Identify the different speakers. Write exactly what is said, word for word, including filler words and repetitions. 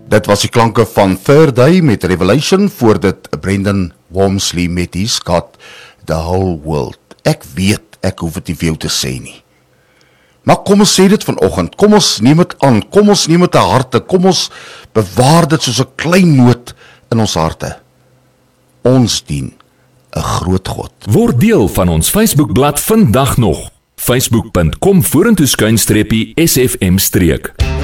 Speaker 1: Dit was die klanke van Third Day met Revelation, voor dit Brendan Walmsley met He's Got the Whole World. Ek weet, ek hoef dit nie veel te sê nie. Maar kom ons sê dit vanoggend, kom ons neem dit aan, kom ons neem dit te harte, kom ons bewaar dit soos 'n klein noot in ons harte. Ons dien 'n groot God.
Speaker 2: Word deel van ons Facebookblad vandag nog. facebook punt com vorentoe skuinstreepie S F M streek.